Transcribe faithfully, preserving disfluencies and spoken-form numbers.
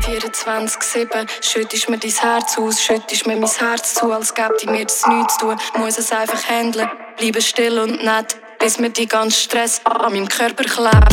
vierundzwanzig sieben schüttest mir dein Herz aus, schüttest mir mein Herz zu, als gäbe mir das nichts zu tun. Muss es einfach handeln, bleibe still und nett, bis mir die ganze Stress an meinem Körper klebt.